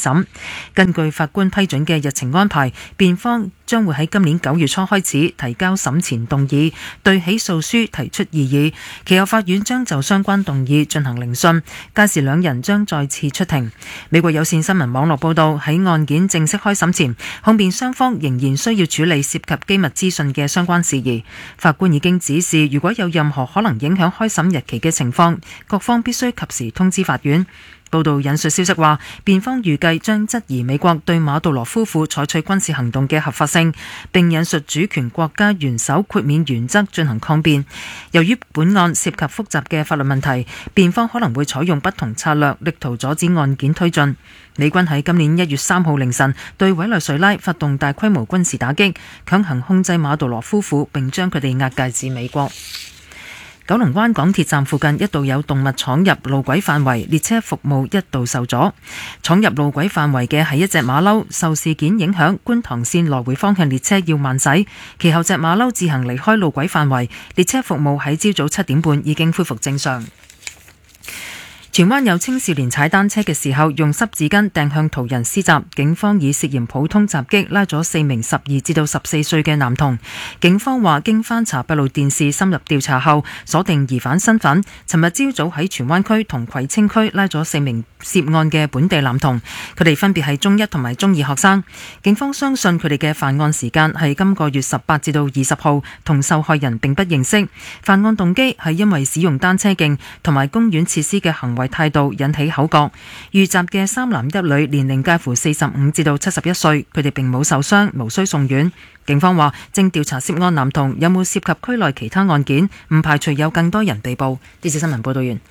審。根據法官批准嘅日程安排，辯方將會喺今年9月初開始提交審前動議，對起訴書提出異議，其後法院將就相關動議進行聆訊，屆時兩人將再次出庭。美國有線新聞網絡報道，喺案件正式開審前，控辯雙方仍然需要處理涉及機密資訊嘅相關事宜。法官已經指示，如果有任何可能影響開審日期嘅情況，各方必須及時通知法院。報道引述消息話，辯方預計將質疑美國對馬杜羅夫婦採取軍事行動嘅合法性，並引述主權國家元首豁免原則進行抗辯。由於本案涉及複雜嘅法律問題，辯方可能會採用不同策略，力圖阻止案件推進。美軍喺今年1月3號凌晨對委內瑞拉發動大規模軍事打擊，強行控制馬杜羅夫婦，並將佢哋押解至美國。九龍灣港鐵站附近一度有動物闖入路軌範圍，列車服務一度受阻。闖入路軌範圍嘅係一隻馬騮，受事件影響，觀塘線來回方向列車要慢駛，其後隻馬騮自行離開路軌範圍，列車服務喺朝早7點半已經恢復正常。荃灣有青少年踩單車嘅時候用濕紙巾掟向途人施襲，警方以涉嫌普通襲擊拉咗4名12至到14歲嘅男童。警方話經翻查閉路電視深入調查後，鎖定疑犯身份。尋日朝早喺荃灣區同葵青區拉咗4名涉案嘅本地男童，佢哋分別係中1同埋中2學生。警方相信佢哋嘅犯案時間係今個月18至到20號，同受害人並不認識。犯案動機係因為使用單車徑同埋公園設施嘅行為態度引起口角。遇襲嘅3男1女，年齡介乎45至到71歲，佢哋並冇受傷，無需送院。警方話正調查涉案男童有冇涉及區內其他案件，唔排除有更多人被捕。呢次新聞報道完。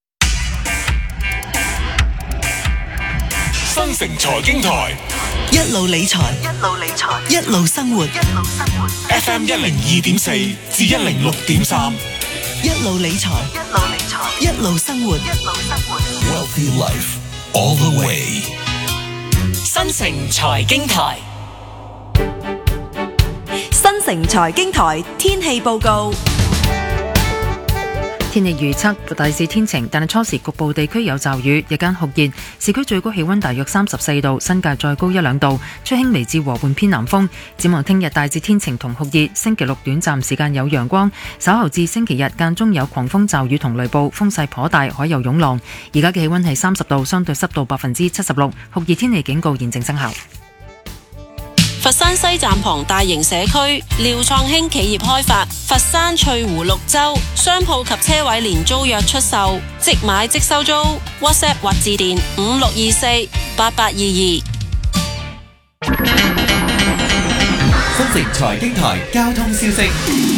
新城財經台一路理財，一路生活。 FM 102.4至106.3， 一路理財，一路生活。 Wealthy Life all the way。 新城財經台， 新城財經台天氣報告。 天氣預測大致天晴，但係初時局部地區有驟雨，日間酷熱，市區最高氣溫大約34度，新界再高1-2度，吹輕微至和緩偏南風。展望聽日大致天晴同酷熱，星期六短暫時間有陽光，稍後至星期日間中有狂風驟雨同雷暴，風勢頗大，海有湧浪。而家嘅氣溫係30度，相對濕度76%，酷熱天氣警告現正生效。 佛山西站旁大型社區，廖創興企業開發，佛山翠湖綠洲商鋪及車位連租約出售，即買即收租。WhatsApp 或致電56248822。 新城財經台交通消息。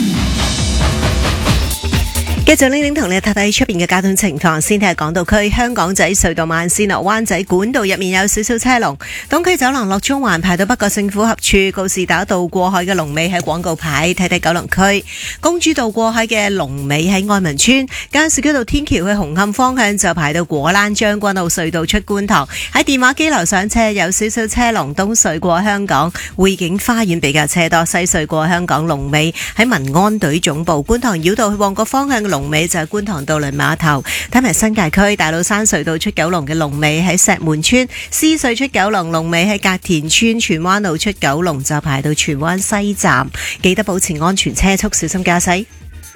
繼續玲玲同你睇睇出邊嘅交通情況，先睇下港島區香港仔隧道慢線落灣仔管道入面有少少車龍，東區走廊落中環排到北角政府合署，告士打道過海嘅龍尾喺廣告牌，睇睇九龍區公主道過海嘅龍尾喺愛民邨，加士居道天橋去紅磡方向就排到果欄，將軍澳隧道出觀塘，喺電話機樓上車有少少車龍，東隧過香港匯景花園比較車多，西隧過香港龍尾喺民安隊總部，觀塘繞道去旺角方向嘅龍尾就係觀塘渡輪碼頭。睇埋新界區大老山隧道出九龍嘅龍尾喺石門村，獅隧出九龍龍尾喺隔田村，荃灣路出九龍就排到荃灣西站，記得保持安全車速，小心駕駛。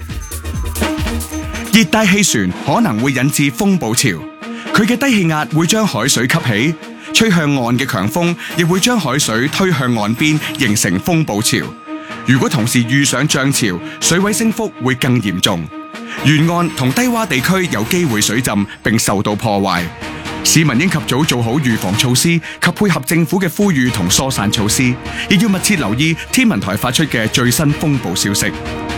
熱帶氣旋可能會引致風暴潮，佢嘅低氣壓會將海水吸起，吹向岸嘅強風亦會將海水推向岸邊，形成風暴潮。如果同時遇上漲潮，水位升幅會更嚴重。沿岸同低洼地區有機會水浸並受到破壞，市民應及早做好預防措施及配合政府嘅呼籲同疏散措施，亦要密切留意天文台發出嘅最新風暴消息。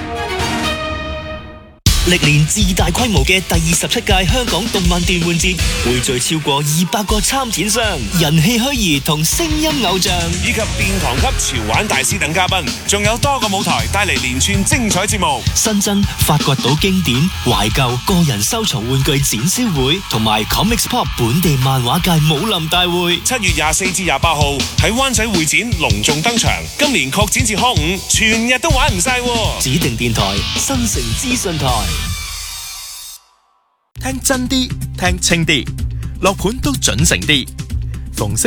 歷年最大規模嘅第27屆香港動漫電玩節，匯聚超過200個參展商、人氣虛擬同聲音偶像， 以及殿堂級潮玩大師等嘉賓，仲有多個舞台帶嚟連串精彩節目。 新增發掘到經典、懷舊、個人收藏玩具展銷會，同埋 Comics Pop 本地漫畫界武林大會。 7月24至28號喺灣仔會展隆重登場，今年擴展至康5，全日都玩唔晒。 指定電台新城資訊台。 聽真啲，聽清啲，落盤都準成啲。逢星